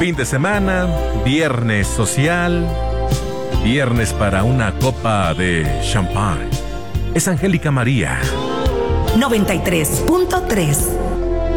Fin de semana, viernes social, viernes para una copa de champán. Es Angélica María. 93.3